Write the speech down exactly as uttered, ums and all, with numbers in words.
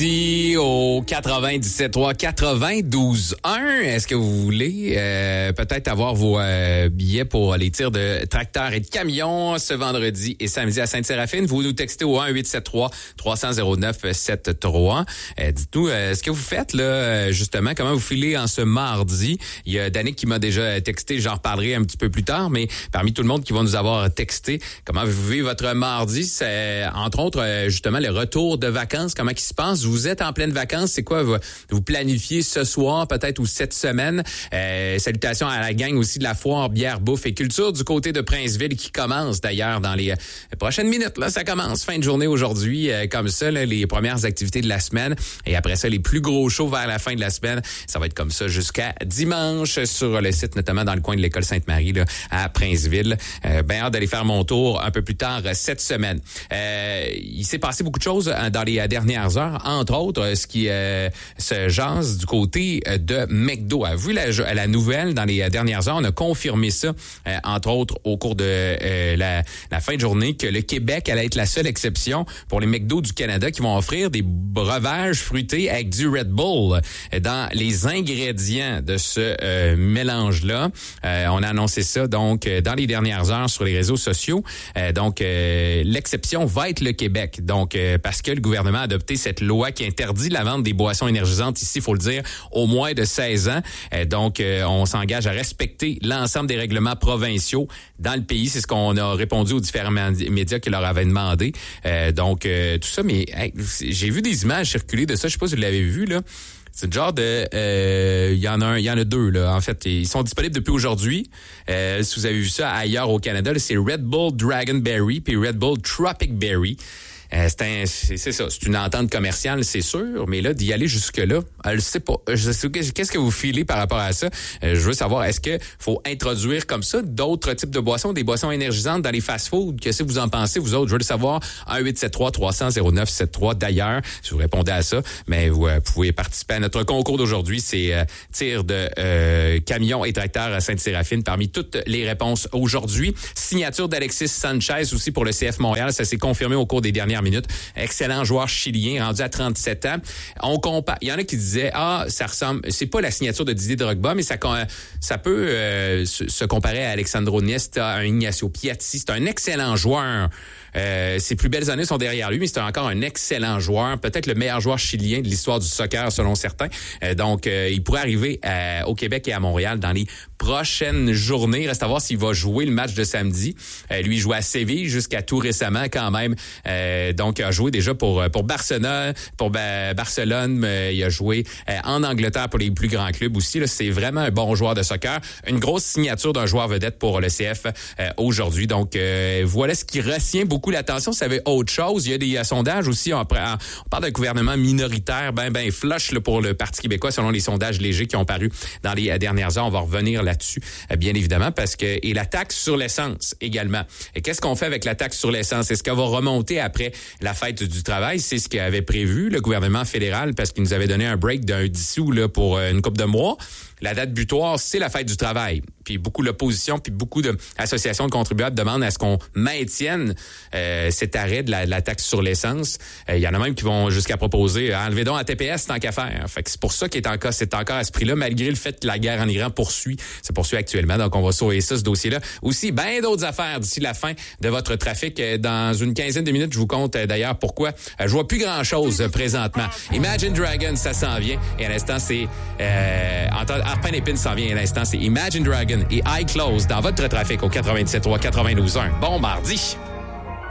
Au quatre-vingt-dix-sept trois quatre-vingt-douze un, est-ce que vous voulez euh, peut-être avoir vos euh, billets pour les tirs de tracteurs et de camions ce vendredi et samedi à Sainte-Séraphine? Vous nous textez au un huit sept trois trois cents zéro neuf sept trois. Euh, dites-nous euh, ce que vous faites là, justement, comment vous filez en ce mardi. Il y a Danick qui m'a déjà texté, j'en reparlerai un petit peu plus tard, mais parmi tout le monde qui va nous avoir texté, comment vous vivez votre mardi? C'est entre autres justement le retour de vacances, comment il se passe? Vous êtes en pleine vacances, c'est quoi vous, vous planifiez ce soir peut-être ou cette semaine? Euh, salutations à la gang aussi de la foire bière, bouffe et culture du côté de Princeville qui commence d'ailleurs dans les, les prochaines minutes. Là, ça commence fin de journée aujourd'hui euh, comme ça, là, les premières activités de la semaine et après ça les plus gros shows vers la fin de la semaine. Ça va être comme ça jusqu'à dimanche sur le site, notamment dans le coin de l'école Sainte-Marie là, à Princeville. Euh, ben hâte d'aller faire mon tour un peu plus tard cette semaine. Euh, il s'est passé beaucoup de choses dans les dernières heures. Entre autres, ce qui euh, se jase du côté de McDo. A vu la, la nouvelle dans les dernières heures, on a confirmé ça, euh, entre autres, au cours de euh, la, la fin de journée, que le Québec allait être la seule exception pour les McDo du Canada qui vont offrir des breuvages fruités avec du Red Bull dans les ingrédients de ce euh, mélange-là. Euh, on a annoncé ça, donc, dans les dernières heures sur les réseaux sociaux. Euh, donc, euh, l'exception va être le Québec. Donc, euh, parce que le gouvernement a adopté cette loi qui interdit la vente des boissons énergisantes ici, il faut le dire, au moins de seize ans. Euh, donc, euh, on s'engage à respecter l'ensemble des règlements provinciaux dans le pays. C'est ce qu'on a répondu aux différents médias qui leur avaient demandé. Euh, donc, euh, tout ça, mais hey, j'ai vu des images circuler de ça. Je sais pas si vous l'avez vu, là. C'est le genre de... Il euh, y en a un, il y en a deux, là. En fait, ils sont disponibles depuis aujourd'hui. Euh, si vous avez vu ça ailleurs au Canada, là, c'est Red Bull Dragonberry puis Red Bull Tropic Berry. Euh, c'est, un, c'est, c'est ça, c'est une entente commerciale, c'est sûr, mais là, d'y aller jusque-là, je sais pas. Je sais, qu'est-ce que vous filez par rapport à ça? Euh, je veux savoir, est-ce que faut introduire comme ça d'autres types de boissons, des boissons énergisantes dans les fast-foods? Qu'est-ce que vous en pensez, vous autres? Je veux le savoir. un huit sept trois trois cents zéro neuf sept trois. D'ailleurs, si vous répondez à ça, mais vous euh, pouvez participer à notre concours d'aujourd'hui. C'est euh, tir de euh, camions et tracteurs à Sainte-Séraphine parmi toutes les réponses aujourd'hui. Signature d'Alexis Sanchez aussi pour le C F Montréal. Ça s'est confirmé au cours des dernières minutes. Excellent joueur chilien, rendu à trente-sept ans. On compare. Il y en a qui disaient, ah, ça ressemble, c'est pas la signature de Didier Drogba, mais ça, ça peut euh, se, se comparer à Alexandro Nesta, à Ignacio Piatti. C'est un excellent joueur. Euh, ses plus belles années sont derrière lui, mais c'est encore un excellent joueur, peut-être le meilleur joueur chilien de l'histoire du soccer selon certains. Euh, donc, euh, il pourrait arriver à, au Québec et à Montréal dans les prochaines journées. Reste à voir s'il va jouer le match de samedi. Euh, lui, il jouait à Séville jusqu'à tout récemment quand même. Euh, donc, il a joué déjà pour pour Barcelone, pour ba- Barcelone. Euh, il a joué euh, en Angleterre pour les plus grands clubs aussi. Là, c'est vraiment un bon joueur de soccer. Une grosse signature d'un joueur vedette pour le C F euh, aujourd'hui. Donc, euh, voilà ce qui retient beaucoup l'attention. Ça avait autre chose. Il y a des euh, sondages aussi. On, on parle d'un gouvernement minoritaire, ben ben flush là, pour le Parti québécois selon les sondages légers qui ont paru dans les euh, dernières heures. On va revenir là-dessus, euh, bien évidemment, parce que et la taxe sur l'essence également. Et qu'est-ce qu'on fait avec la taxe sur l'essence? Est-ce qu'elle va remonter après la fête du travail? C'est ce qu'avait prévu le gouvernement fédéral parce qu'il nous avait donné un break d'un dix sous là, pour euh, une couple de mois. La date butoir, c'est la fête du travail. Puis beaucoup l'opposition, puis beaucoup d'associations de contribuables demandent à ce qu'on maintienne euh, cet arrêt de la, de la taxe sur l'essence. Il euh, y en a même qui vont jusqu'à proposer euh, enlever donc à T P S tant qu'à faire. Fait que c'est pour ça qu'il est encore, c'est encore à ce prix-là, malgré le fait que la guerre en Iran poursuit, se poursuit actuellement. Donc on va sauver ça, ce dossier-là. Aussi, bien d'autres affaires d'ici la fin de votre trafic. Dans une quinzaine de minutes, je vous compte euh, d'ailleurs pourquoi. Euh, je vois plus grand-chose euh, présentement. Imagine Dragons, ça s'en vient. Et à l'instant, c'est euh, Arpin Épine s'en vient à l'instant. C'est Imagine Dragon et Eye Close dans votre trafic au quatre-vingt-dix-sept trois quatre-vingt-douze un. Bon mardi!